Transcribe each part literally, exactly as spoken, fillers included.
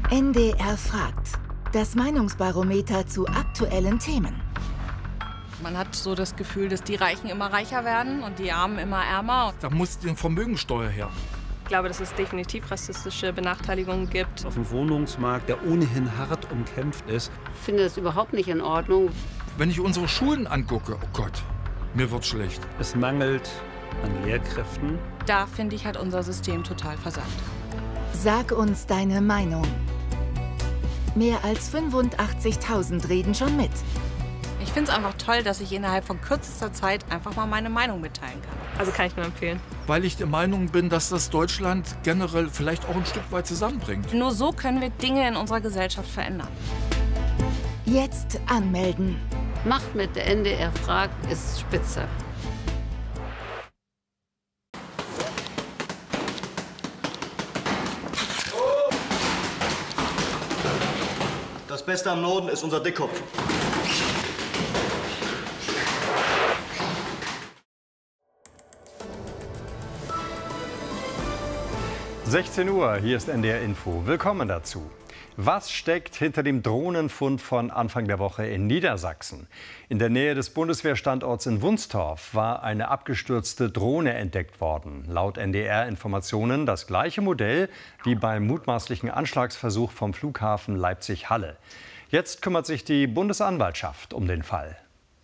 N D R fragt. Das Meinungsbarometer zu aktuellen Themen. Man hat so das Gefühl, dass die Reichen immer reicher werden und die Armen immer ärmer. Da muss die Vermögensteuer her. Ich glaube, dass es definitiv rassistische Benachteiligungen gibt. Auf dem Wohnungsmarkt, der ohnehin hart umkämpft ist. Ich finde das überhaupt nicht in Ordnung. Wenn ich unsere Schulen angucke, oh Gott, mir wird schlecht. Es mangelt an Lehrkräften. Da, finde ich, hat unser System total versagt. Sag uns deine Meinung. Mehr als fünfundachtzigtausend reden schon mit. Ich finde es einfach toll, dass ich innerhalb von kürzester Zeit einfach mal meine Meinung mitteilen kann. Also kann ich nur empfehlen. Weil ich der Meinung bin, dass das Deutschland generell vielleicht auch ein Stück weit zusammenbringt. Nur so können wir Dinge in unserer Gesellschaft verändern. Jetzt anmelden. Macht mit, der N D R fragt, ist spitze. Das Beste am Norden ist unser Dickkopf. sechzehn Uhr, hier ist N D R Info. Willkommen dazu. Was steckt hinter dem Drohnenfund von Anfang der Woche in Niedersachsen? In der Nähe des Bundeswehrstandorts in Wunstorf war eine abgestürzte Drohne entdeckt worden. Laut N D R-Informationen das gleiche Modell wie beim mutmaßlichen Anschlagsversuch vom Flughafen Leipzig-Halle. Jetzt kümmert sich die Bundesanwaltschaft um den Fall.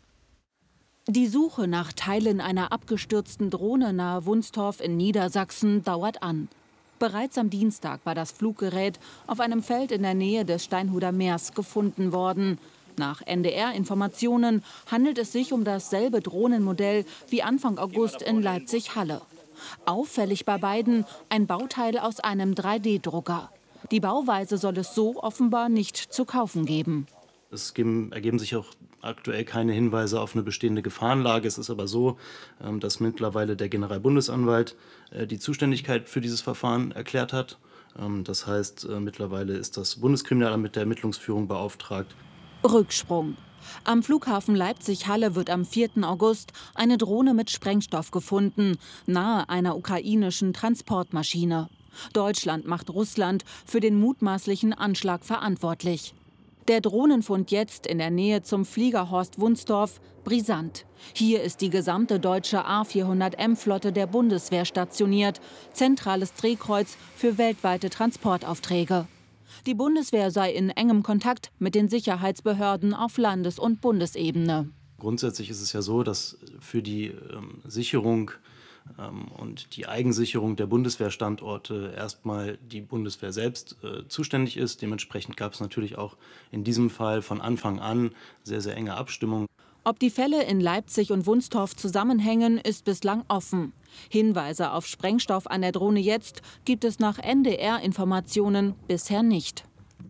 Die Suche nach Teilen einer abgestürzten Drohne nahe Wunstorf in Niedersachsen dauert an. Bereits am Dienstag war das Fluggerät auf einem Feld in der Nähe des Steinhuder Meers gefunden worden. Nach N D R-Informationen handelt es sich um dasselbe Drohnenmodell wie Anfang August in Leipzig-Halle. Auffällig bei beiden ein Bauteil aus einem drei D Drucker. Die Bauweise soll es so offenbar nicht zu kaufen geben. Es ergeben sich auch aktuell keine Hinweise auf eine bestehende Gefahrenlage. Es ist aber so, dass mittlerweile der Generalbundesanwalt die Zuständigkeit für dieses Verfahren erklärt hat. Das heißt, mittlerweile ist das Bundeskriminalamt mit der Ermittlungsführung beauftragt. Rücksprung. Am Flughafen Leipzig-Halle wird am vierten August eine Drohne mit Sprengstoff gefunden, nahe einer ukrainischen Transportmaschine. Deutschland macht Russland für den mutmaßlichen Anschlag verantwortlich. Der Drohnenfund jetzt in der Nähe zum Fliegerhorst Wunstorf brisant. Hier ist die gesamte deutsche A vierhundert M-Flotte der Bundeswehr stationiert, zentrales Drehkreuz für weltweite Transportaufträge. Die Bundeswehr sei in engem Kontakt mit den Sicherheitsbehörden auf Landes- und Bundesebene. Grundsätzlich ist es ja so, dass für die ähm, Sicherung ähm, und die Eigensicherung der Bundeswehrstandorte erstmal die Bundeswehr selbst äh, zuständig ist. Dementsprechend gab es natürlich auch in diesem Fall von Anfang an sehr, sehr enge Abstimmung. Ob die Fälle in Leipzig und Wunstorf zusammenhängen, ist bislang offen. Hinweise auf Sprengstoff an der Drohne jetzt gibt es nach N D R-Informationen bisher nicht.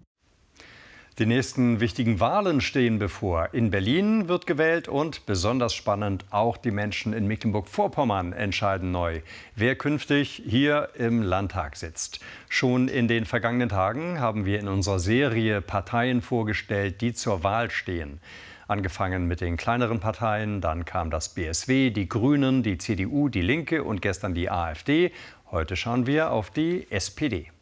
Die nächsten wichtigen Wahlen stehen bevor. In Berlin wird gewählt und, besonders spannend, auch die Menschen in Mecklenburg-Vorpommern entscheiden neu, wer künftig hier im Landtag sitzt. Schon in den vergangenen Tagen haben wir in unserer Serie Parteien vorgestellt, die zur Wahl stehen. Angefangen mit den kleineren Parteien, dann kam das B S W, die Grünen, die C D U, die Linke und gestern die AfD. Heute schauen wir auf die S P D.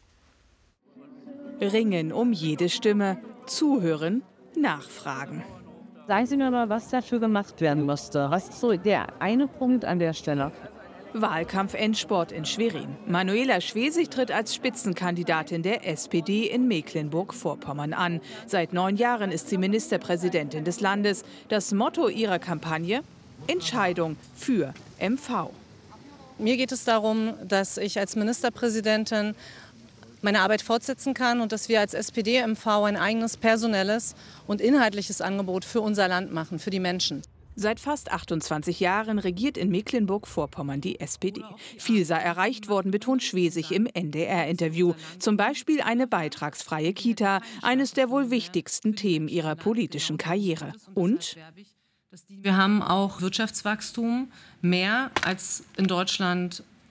Ringen um jede Stimme, zuhören, nachfragen. Sagen Sie mir mal, was dafür gemacht werden musste. Was ist so der eine Punkt an der Stelle? Wahlkampf-Endsport in Schwerin. Manuela Schwesig tritt als Spitzenkandidatin der S P D in Mecklenburg-Vorpommern an. Seit neun Jahren ist sie Ministerpräsidentin des Landes. Das Motto ihrer Kampagne: Entscheidung für M V. Mir geht es darum, dass ich als Ministerpräsidentin meine Arbeit fortsetzen kann und dass wir als S P D M V ein eigenes personelles und inhaltliches Angebot für unser Land machen, für die Menschen. Seit fast achtundzwanzig Jahren regiert in Mecklenburg-Vorpommern die S P D. Viel sei erreicht worden, betont Schwesig im N D R-Interview. Zum Beispiel eine beitragsfreie Kita, eines der wohl wichtigsten Themen ihrer politischen Karriere. Und wir haben auch Wirtschaftswachstum, mehr als in Deutschland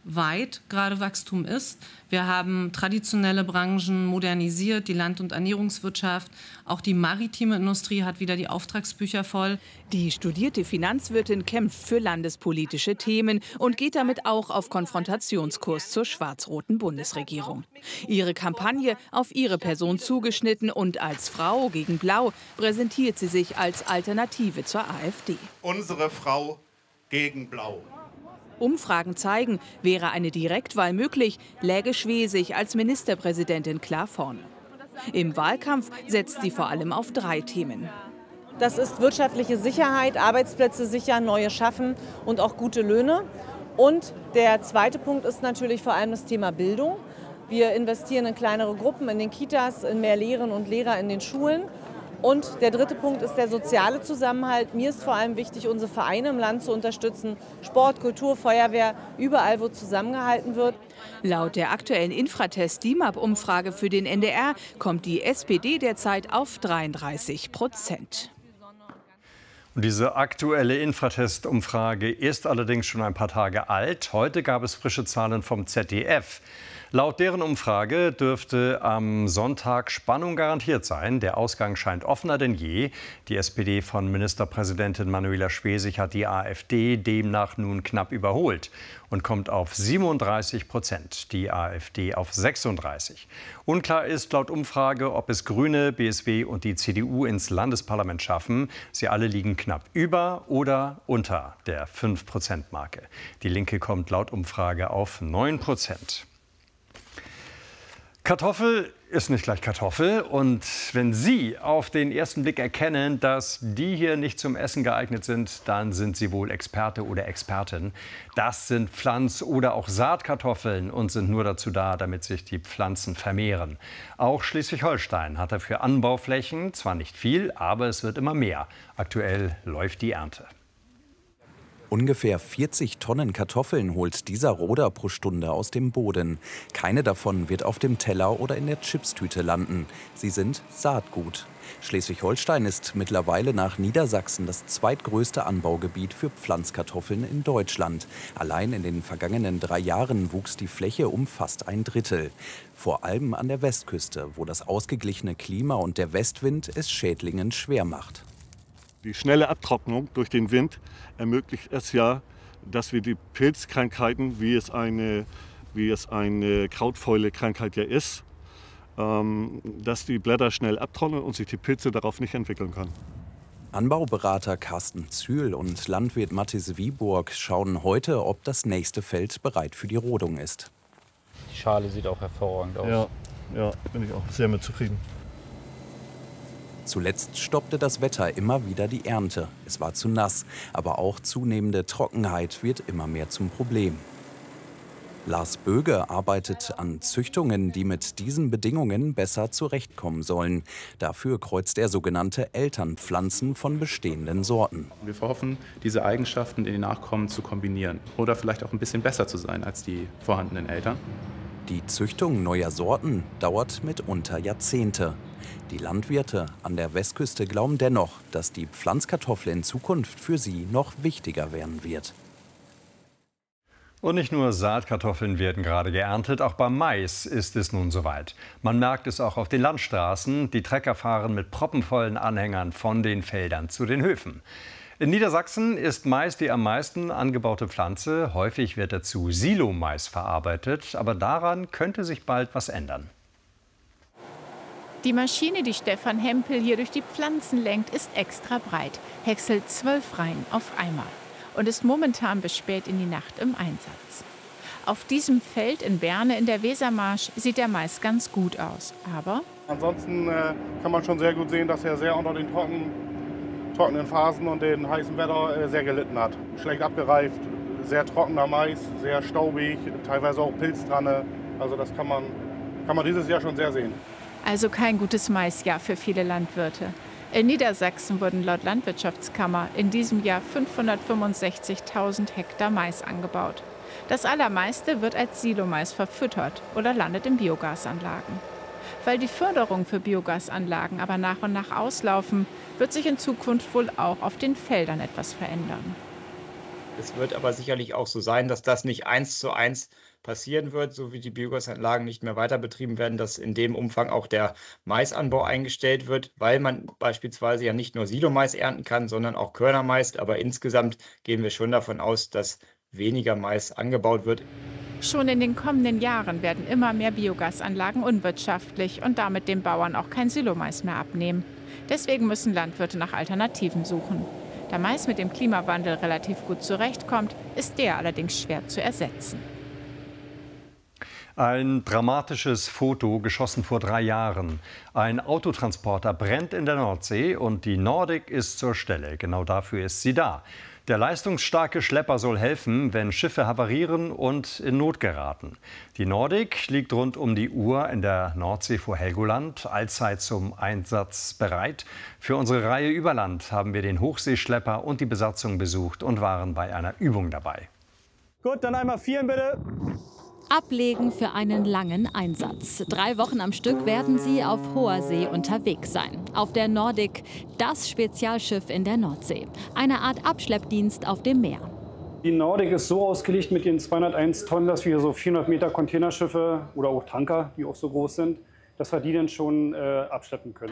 weit gerade Wachstum ist. Wir haben traditionelle Branchen modernisiert, die Land- und Ernährungswirtschaft. Auch die maritime Industrie hat wieder die Auftragsbücher voll. Die studierte Finanzwirtin kämpft für landespolitische Themen und geht damit auch auf Konfrontationskurs zur schwarz-roten Bundesregierung. Ihre Kampagne auf ihre Person zugeschnitten und als Frau gegen Blau präsentiert sie sich als Alternative zur AfD. Unsere Frau gegen Blau. Umfragen zeigen, wäre eine Direktwahl möglich, läge Schwesig als Ministerpräsidentin klar vorne. Im Wahlkampf setzt sie vor allem auf drei Themen. Das ist wirtschaftliche Sicherheit, Arbeitsplätze sichern, neue schaffen und auch gute Löhne. Und der zweite Punkt ist natürlich vor allem das Thema Bildung. Wir investieren in kleinere Gruppen, in den Kitas, in mehr Lehrerinnen und Lehrer in den Schulen. Und der dritte Punkt ist der soziale Zusammenhalt. Mir ist vor allem wichtig, unsere Vereine im Land zu unterstützen. Sport, Kultur, Feuerwehr, überall, wo zusammengehalten wird. Laut der aktuellen Infratest-D I M A P-Umfrage für den N D R kommt die S P D derzeit auf dreiunddreißig Prozent. Und diese aktuelle Infratest-Umfrage ist allerdings schon ein paar Tage alt. Heute gab es frische Zahlen vom Z D F. Laut deren Umfrage dürfte am Sonntag Spannung garantiert sein. Der Ausgang scheint offener denn je. Die S P D von Ministerpräsidentin Manuela Schwesig hat die AfD demnach nun knapp überholt und kommt auf siebenunddreißig Prozent, die AfD auf sechsunddreißig. Unklar ist laut Umfrage, ob es Grüne, B S W und die C D U ins Landesparlament schaffen. Sie alle liegen knapp über oder unter der fünf Prozent Marke. Die Linke kommt laut Umfrage auf neun Prozent. Kartoffel ist nicht gleich Kartoffel. Und wenn Sie auf den ersten Blick erkennen, dass die hier nicht zum Essen geeignet sind, dann sind Sie wohl Experte oder Expertin. Das sind Pflanz- oder auch Saatkartoffeln und sind nur dazu da, damit sich die Pflanzen vermehren. Auch Schleswig-Holstein hat dafür Anbauflächen. Zwar nicht viel, aber es wird immer mehr. Aktuell läuft die Ernte. Ungefähr vierzig Tonnen Kartoffeln holt dieser Roder pro Stunde aus dem Boden. Keine davon wird auf dem Teller oder in der Chipstüte landen. Sie sind Saatgut. Schleswig-Holstein ist mittlerweile nach Niedersachsen das zweitgrößte Anbaugebiet für Pflanzkartoffeln in Deutschland. Allein in den vergangenen drei Jahren wuchs die Fläche um fast ein Drittel. Vor allem an der Westküste, wo das ausgeglichene Klima und der Westwind es Schädlingen schwer macht. Die schnelle Abtrocknung durch den Wind ermöglicht es ja, dass wir die Pilzkrankheiten, wie es eine, wie es eine Krautfäule-Krankheit ja ist, ähm, dass die Blätter schnell abtrocknen und sich die Pilze darauf nicht entwickeln können. Anbauberater Carsten Zühl und Landwirt Mathis Wieburg schauen heute, ob das nächste Feld bereit für die Rodung ist. Die Schale sieht auch hervorragend aus. Ja, ja, bin ich auch sehr mit zufrieden. Zuletzt stoppte das Wetter immer wieder die Ernte. Es war zu nass, aber auch zunehmende Trockenheit wird immer mehr zum Problem. Lars Böge arbeitet an Züchtungen, die mit diesen Bedingungen besser zurechtkommen sollen. Dafür kreuzt er sogenannte Elternpflanzen von bestehenden Sorten. Wir verhoffen, diese Eigenschaften in den Nachkommen zu kombinieren oder vielleicht auch ein bisschen besser zu sein als die vorhandenen Eltern. Die Züchtung neuer Sorten dauert mitunter Jahrzehnte. Die Landwirte an der Westküste glauben dennoch, dass die Pflanzkartoffel in Zukunft für sie noch wichtiger werden wird. Und nicht nur Saatkartoffeln werden gerade geerntet, auch beim Mais ist es nun soweit. Man merkt es auch auf den Landstraßen. Die Trecker fahren mit proppenvollen Anhängern von den Feldern zu den Höfen. In Niedersachsen ist Mais die am meisten angebaute Pflanze. Häufig wird dazu Silomais verarbeitet, aber daran könnte sich bald was ändern. Die Maschine, die Stefan Hempel hier durch die Pflanzen lenkt, ist extra breit, häckselt zwölf Reihen auf einmal und ist momentan bis spät in die Nacht im Einsatz. Auf diesem Feld in Berne in der Wesermarsch sieht der Mais ganz gut aus, aber ansonsten äh, kann man schon sehr gut sehen, dass er sehr unter den trocken, trockenen Phasen und den heißen Wetter äh, sehr gelitten hat. Schlecht abgereift, sehr trockener Mais, sehr staubig, teilweise auch Pilz dran. Also das kann man, kann man dieses Jahr schon sehr sehen. Also kein gutes Maisjahr für viele Landwirte. In Niedersachsen wurden laut Landwirtschaftskammer in diesem Jahr fünfhundertfünfundsechzigtausend Hektar Mais angebaut. Das allermeiste wird als Silomais verfüttert oder landet in Biogasanlagen. Weil die Förderung für Biogasanlagen aber nach und nach auslaufen, wird sich in Zukunft wohl auch auf den Feldern etwas verändern. Es wird aber sicherlich auch so sein, dass das nicht eins zu eins passieren wird, so wie die Biogasanlagen nicht mehr weiter betrieben werden, dass in dem Umfang auch der Maisanbau eingestellt wird, weil man beispielsweise ja nicht nur Silomais ernten kann, sondern auch Körnermais. Aber insgesamt gehen wir schon davon aus, dass weniger Mais angebaut wird. Schon in den kommenden Jahren werden immer mehr Biogasanlagen unwirtschaftlich und damit den Bauern auch kein Silomais mehr abnehmen. Deswegen müssen Landwirte nach Alternativen suchen. Da Mais mit dem Klimawandel relativ gut zurechtkommt, ist der allerdings schwer zu ersetzen. Ein dramatisches Foto, geschossen vor drei Jahren. Ein Autotransporter brennt in der Nordsee und die Nordic ist zur Stelle. Genau dafür ist sie da. Der leistungsstarke Schlepper soll helfen, wenn Schiffe havarieren und in Not geraten. Die Nordic liegt rund um die Uhr in der Nordsee vor Helgoland, allzeit zum Einsatz bereit. Für unsere Reihe Überland haben wir den Hochseeschlepper und die Besatzung besucht und waren bei einer Übung dabei. Gut, dann einmal vieren bitte. Ablegen für einen langen Einsatz. Drei Wochen am Stück werden sie auf hoher See unterwegs sein. Auf der Nordic, das Spezialschiff in der Nordsee. Eine Art Abschleppdienst auf dem Meer. Die Nordic ist so ausgelegt mit den zweihunderteins Tonnen, dass wir so vierhundert Meter Containerschiffe oder auch Tanker, die auch so groß sind, dass wir die dann schon äh, abschleppen können.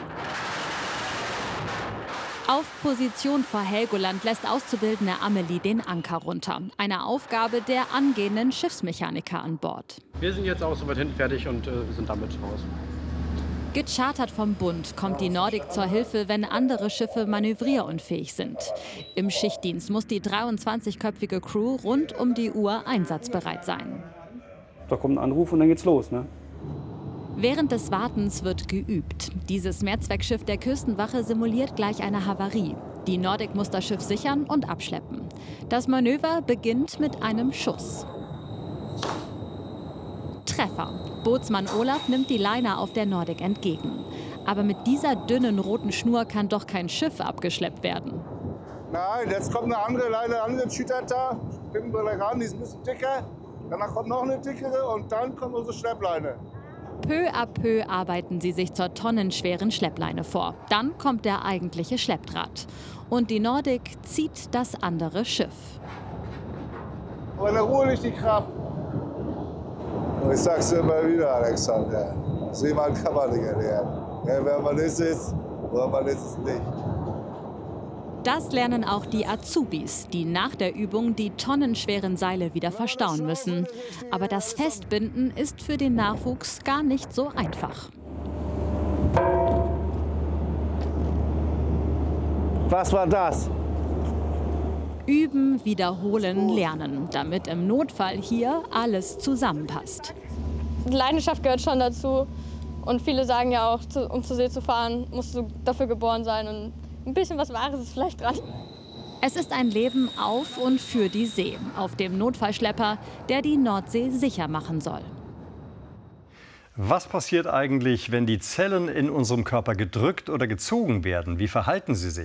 Auf Position vor Helgoland lässt Auszubildende Amelie den Anker runter. Eine Aufgabe der angehenden Schiffsmechaniker an Bord. Wir sind jetzt auch so weit hinten fertig und äh, sind damit raus. Gechartert vom Bund kommt die Nordic zur Hilfe, wenn andere Schiffe manövrierunfähig sind. Im Schichtdienst muss die dreiundzwanzigköpfige Crew rund um die Uhr einsatzbereit sein. Da kommt ein Anruf und dann geht's los, ne? Während des Wartens wird geübt. Dieses Mehrzweckschiff der Küstenwache simuliert gleich eine Havarie. Die Nordic muss das Schiff sichern und abschleppen. Das Manöver beginnt mit einem Schuss. Treffer. Bootsmann Olaf nimmt die Leine auf der Nordic entgegen. Aber mit dieser dünnen roten Schnur kann doch kein Schiff abgeschleppt werden. Nein, jetzt kommt eine andere Leine, eine andere Schütter. Binden wir gleich ran, die ist ein bisschen dicker. Danach kommt noch eine dickere und dann kommt unsere Schleppleine. Peu à peu arbeiten sie sich zur tonnenschweren Schleppleine vor. Dann kommt der eigentliche Schleppdraht. Und die Nordic zieht das andere Schiff. Aber in der Ruhe liegt die Kraft. Und ich sag's dir immer wieder, Alexander. Seemann kann man nicht erlernen. Ja, wenn man ist es oder man ist es nicht. Das lernen auch die Azubis, die nach der Übung die tonnenschweren Seile wieder verstauen müssen. Aber das Festbinden ist für den Nachwuchs gar nicht so einfach. Was war das? Üben, wiederholen, lernen, damit im Notfall hier alles zusammenpasst. Leidenschaft gehört schon dazu. Und viele sagen ja auch, um zur See zu fahren, musst du dafür geboren sein. Und ein bisschen was Wahres ist vielleicht dran. Es ist ein Leben auf und für die See, auf dem Notfallschlepper, der die Nordsee sicher machen soll. Was passiert eigentlich, wenn die Zellen in unserem Körper gedrückt oder gezogen werden? Wie verhalten sie sich?